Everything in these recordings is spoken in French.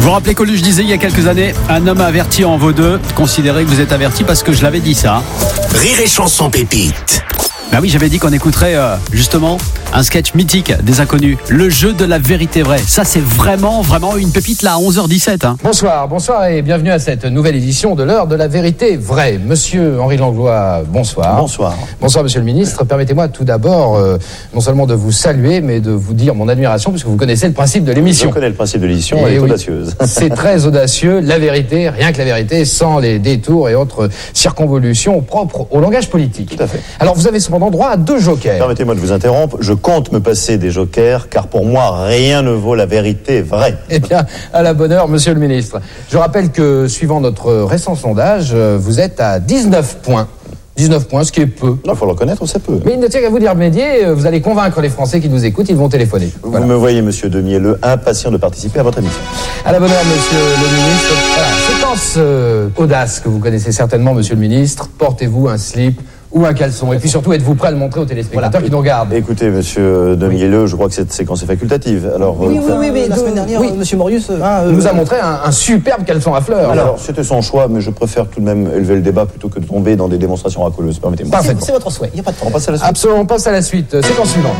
Vous vous rappelez Coluche disait il y a quelques années, un homme averti en vaut deux. Considérez que vous êtes averti parce que je l'avais dit ça. Rire et chanson pépite. Bah oui, j'avais dit qu'on écouterait justement un sketch mythique des Inconnus, le jeu de la vérité vraie. Ça, c'est vraiment une pépite là à 11h17. Hein. Bonsoir et bienvenue à cette nouvelle édition de l'heure de la vérité vraie. Monsieur Henri Langlois, bonsoir. Bonsoir. Bonsoir Monsieur le Ministre. Permettez-moi tout d'abord non seulement de vous saluer, mais de vous dire mon admiration puisque vous connaissez le principe de l'émission. Je connais le principe de l'émission, elle est audacieuse. C'est très audacieux, la vérité, rien que la vérité, sans les détours et autres circonvolutions propres au langage politique. Tout à fait. Alors vous avez cependant droit à 2 jokers. Permettez-moi de vous interrompre, je compte me passer des jokers, car pour moi, rien ne vaut la vérité vraie. Eh bien, à la bonne heure, Monsieur le Ministre. Je rappelle que, suivant notre récent sondage, vous êtes à 19 points. 19 points, ce qui est peu. Il faut le reconnaître, c'est peu. Mais il ne tient qu'à vous d'y remédier, vous allez convaincre les Français qui nous écoutent, ils vont téléphoner. Vous me voyez, Monsieur Demielleux, impatient de participer à votre émission. À la bonne heure, Monsieur le Ministre. Voilà, séquence audace que vous connaissez certainement, Monsieur le Ministre. Portez-vous un slip ou un caleçon. Et puis surtout, êtes-vous prêt à le montrer aux téléspectateurs qui nous regardent? Écoutez, Monsieur Demielleux, je crois que cette séquence est facultative. Alors, Oui, la semaine dernière, Monsieur Morius nous a montré un superbe caleçon à fleurs. Alors, c'était son choix, mais je préfère tout de même élever le débat plutôt que de tomber dans des démonstrations racoleuses. Permettez-moi. Parfaitement. C'est votre souhait, il n'y a pas de problème. On passe à la suite. Absolument, on passe à la suite. Séquence suivante.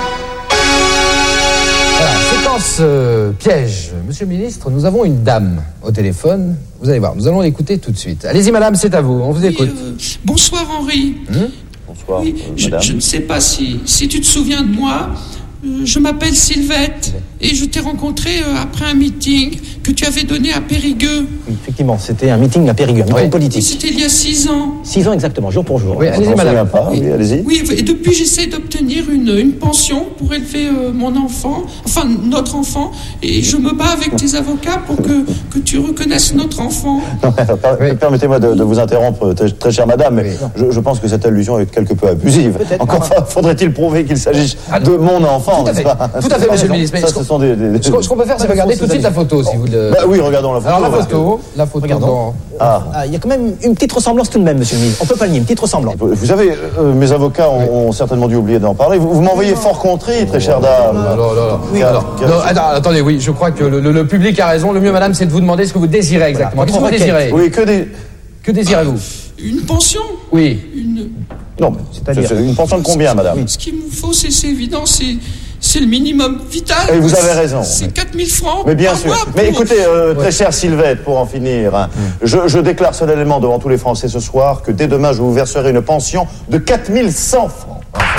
Voilà, séquence piège. Monsieur le Ministre, nous avons une dame au téléphone. Vous allez voir, nous allons l'écouter tout de suite. Allez-y, madame, c'est à vous, on vous écoute. Bonsoir Henri. Bonsoir, Oui, madame. je ne sais pas si tu te souviens de moi. Je m'appelle Sylvette et je t'ai rencontré après un meeting que tu avais donné à Périgueux. Oui, effectivement, c'était un meeting à Périgueux, un meeting Et politique. c'était il y a 6 ans. 6 ans exactement, jour pour jour. Oui, Je allez-y, m'en souviens madame. pas, oui, allez-y. Oui, et depuis j'essaie d'obtenir une pension pour élever mon enfant, enfin notre enfant, et je me bats avec tes avocats pour que tu reconnaisses notre enfant. Permettez-moi de vous interrompre, très chère madame, mais je pense que cette allusion est quelque peu abusive. Peut-être. Encore faudrait-il prouver qu'il s'agisse de mon enfant, Tout à n'est-ce fait, pas? tout à fait, monsieur le ministre. Ça, ce sont des... Ce qu'on peut faire, c'est regarder tout de suite la photo, si vous le... Bah oui, regardons la photo. Alors parce que- la photo Regardons. dans... Il y a quand même une petite ressemblance tout de même, Monsieur le Ministre. On peut pas le nier, une petite ressemblance. Vous savez, mes avocats ont certainement dû oublier d'en parler. Vous m'envoyez fort contrit, très chère dame. Attendez, oui, je crois que le public a raison. Le mieux, madame, c'est de vous demander ce que vous désirez exactement. Qu'est-ce que vous désirez? Oui, Que désirez-vous? Une pension. Oui. Non, c'est une pension de combien, madame? Ce qu'il nous faut, c'est évident, c'est le minimum vital. Et vous avez raison. C'est 4000 francs. Mais bien par sûr. mois Mais pour- écoutez, très chère Sylvette, pour en finir, hein, je déclare solennellement devant tous les Français ce soir que dès demain, je vous verserai une pension de 4100 francs.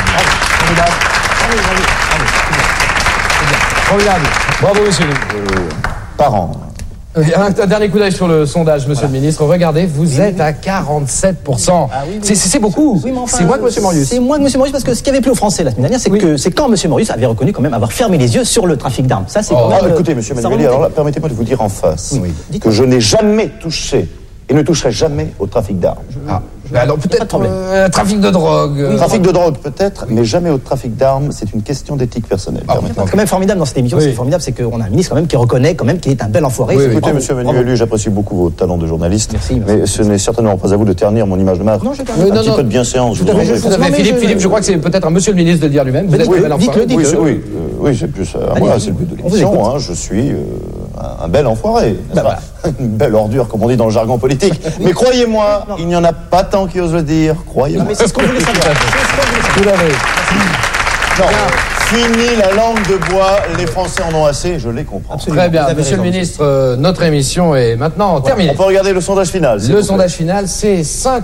Formidable. Bravo, monsieur. Par an. Un dernier coup d'œil sur le sondage, monsieur le ministre. Regardez, vous êtes à 47%. C'est beaucoup. Oui, mais enfin, c'est moins que monsieur Morius. C'est moins que Monsieur Morius parce que ce qui avait plu aux Français la semaine dernière, c'est quand Monsieur Morius avait reconnu quand même avoir fermé les yeux sur le trafic d'armes. Ça, c'est quand même. Écoutez, monsieur ça Manueli, remontait. alors là, permettez-moi de vous dire en face Oui. que je n'ai jamais touché et ne toucherai jamais au trafic d'armes. Alors pas de peut-être problème. trafic de drogue. Trafic de drogue peut-être, mais jamais au trafic d'armes, c'est une question d'éthique personnelle. permettez-moi. C'est quand même formidable dans cette émission. Ce qui est formidable, c'est qu'on a un ministre quand même qui reconnaît quand même qu'il est un bel enfoiré. C'est Écoutez, bravo, monsieur bravo. Manueli, j'apprécie beaucoup vos talents de journaliste, Merci. mais ce n'est certainement pas à vous de ternir mon image de marque. Non, je un petit peu de bienséance. je vous en prie. Tout à fait. Philippe, je crois que c'est peut-être à monsieur le ministre de le dire lui-même. Vous êtes Oui, un bel enfoiré. dites-le. Oui, c'est plus à moi, c'est le but de on vous l'émission. écoute. Hein, je suis un bel enfoiré, n'est-ce pas? Une belle ordure, comme on dit dans le jargon politique. Mais croyez-moi, il n'y en a pas tant qui osent le dire. Croyez-moi. Mais c'est ce qu'on voulait savoir. Tout à fait. Non, fini la langue de bois, les Français en ont assez, je les comprends. Très bien, monsieur le ministre, notre émission est maintenant terminée. On peut regarder le sondage final. s'il Le vous plaît. sondage final, c'est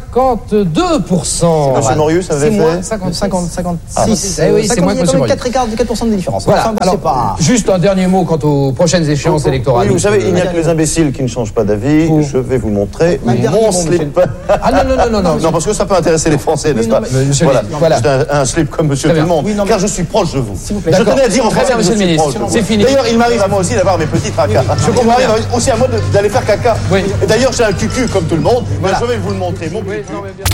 52%. Monsieur Morius avait C'est moins, fait 56. Eh oui, c'est moins que Il y a monsieur quand même Morius. 4% de différence. Voilà. Enfin, bon, Alors, c'est pas... juste un dernier mot quant aux prochaines échéances électorales. Oui, vous savez, il n'y a que les imbéciles qui ne changent pas d'avis. Je vais vous montrer mon slip. Ah non. Non, parce que ça peut intéresser les Français, n'est-ce pas? mais monsieur Voilà, le- voilà. juste un slip comme monsieur Très tout le bien. monde, Oui, non, mais- car je suis proche de vous. S'il vous plaît. Je D'accord. tenais à dire aux Très Français bien, que je monsieur le suis ministre. proche de vous. C'est fini. D'ailleurs, il m'arrive à moi aussi d'avoir mes petits tracas. Il m'arrive aussi à moi d'aller faire caca. Oui. Et d'ailleurs, j'ai un cucu comme tout le monde. Voilà. Je vais vous le montrer. Mon cucu.